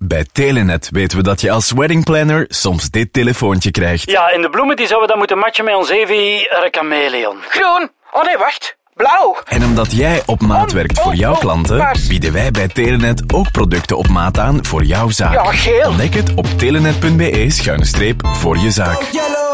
Bij Telenet weten we dat je als weddingplanner soms dit telefoontje krijgt. Ja, en de bloemen die zouden dan moeten matchen met ons Evi chameleon. Groen. Oh nee, wacht. Blauw. En omdat jij op maat werkt voor jouw klanten, bieden wij bij Telenet ook producten op maat aan voor jouw zaak. Ja, geel. Ontdek het op telenet.be/voor je zaak.